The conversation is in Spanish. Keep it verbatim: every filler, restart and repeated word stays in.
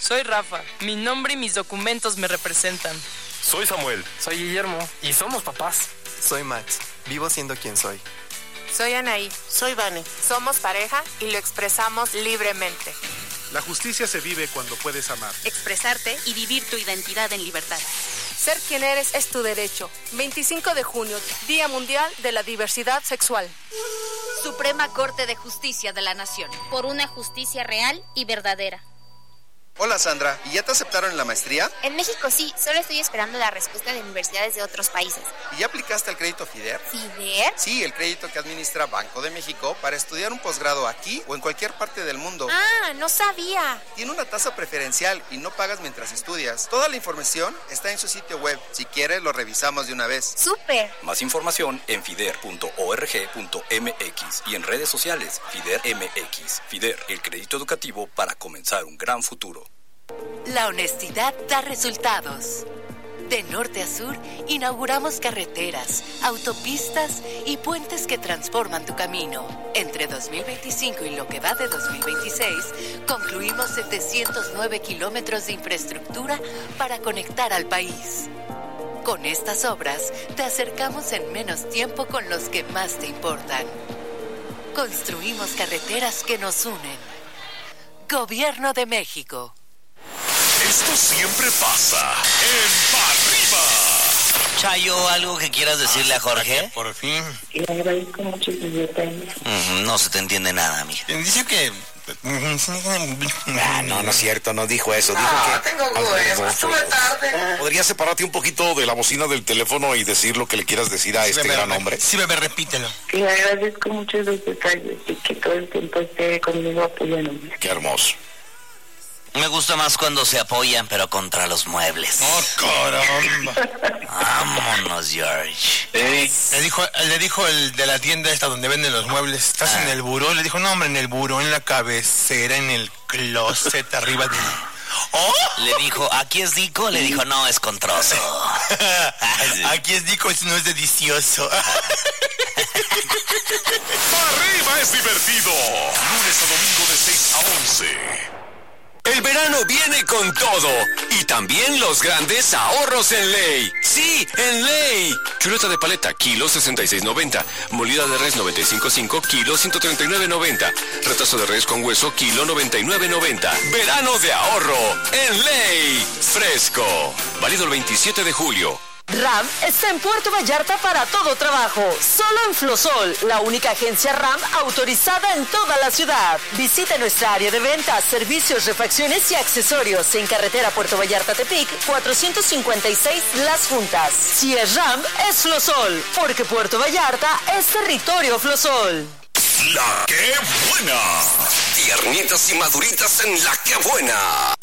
Soy Rafa. Mi nombre y mis documentos me representan. Soy Samuel. Soy Guillermo. Y somos papás. Soy Max. Vivo siendo quien soy. Soy Anaí. Soy Vane. Somos pareja y lo expresamos libremente. La justicia se vive cuando puedes amar. Expresarte y vivir tu identidad en libertad. Ser quien eres es tu derecho. veinticinco de junio, Día Mundial de la Diversidad Sexual. Suprema Corte de Justicia de la Nación. Por una justicia real y verdadera. Hola Sandra, ¿y ya te aceptaron en la maestría? En México sí, solo estoy esperando la respuesta de universidades de otros países. ¿Y ya aplicaste al crédito FIDER? ¿FIDER? Sí, el crédito que administra Banco de México para estudiar un posgrado aquí o en cualquier parte del mundo. Ah, no sabía. Tiene una tasa preferencial y no pagas mientras estudias. Toda la información está en su sitio web. Si quieres, lo revisamos de una vez. ¡Súper! Más información en fider punto org punto mx y en redes sociales FIDER M X. FIDER, el crédito educativo para comenzar un gran futuro. La honestidad da resultados. De norte a sur, inauguramos carreteras, autopistas y puentes que transforman tu camino. Entre dos mil veinticinco y lo que va de dos mil veintiséis, concluimos setecientos nueve kilómetros de infraestructura para conectar al país. Con estas obras, te acercamos en menos tiempo con los que más te importan. Construimos carreteras que nos unen. Gobierno de México. Esto siempre pasa en Pa' Arriba. Chayo, ¿algo que quieras decirle a Jorge? Por fin. Le agradezco mucho sus detalles. Uh-huh, no se te entiende nada, mija. Dice que... Ah, no, no es cierto, no dijo eso. Dijo ah, que... tengo huevos, sube tarde. ¿Podrías separarte un poquito de la bocina del teléfono y decir lo que le quieras decir a sí, este bebé, gran hombre? Sí, bebé, repítelo. Que le agradezco mucho sus detalles y que todo el tiempo esté conmigo apoyándome. Qué hermoso. Me gusta más cuando se apoyan, pero contra los muebles. ¡Oh, caramba! Vámonos, George. Ey. Le dijo, le dijo el de la tienda esta donde venden los muebles, ¿estás ah. en el buró? Le dijo, no, hombre, en el buró, en la cabecera, en el closet, arriba de... ¿Oh? Le dijo, ¿aquí es Dico? Le dijo, no, es con trozo. Aquí es Dico, no es delicioso. Arriba es divertido. Lunes a domingo de seis a once. El verano viene con todo y también los grandes ahorros en Ley. Sí, en Ley. Chuleta de paleta, kilo sesenta y seis noventa. Molida de res noventa y cinco punto cinco, kilo ciento treinta y nueve noventa. Retazo de res con hueso, kilo noventa y nueve noventa. Verano de ahorro en Ley. Fresco. Válido el veintisiete de julio. RAM está en Puerto Vallarta para todo trabajo. Solo en Flosol, la única agencia RAM autorizada en toda la ciudad. Visita nuestra área de ventas, servicios, refacciones y accesorios en carretera Puerto Vallarta-Tepic, cuatrocientos cincuenta y seis Las Juntas. Si es RAM, es Flosol, porque Puerto Vallarta es territorio Flosol. La que buena. Tiernitas y maduritas en La que buena.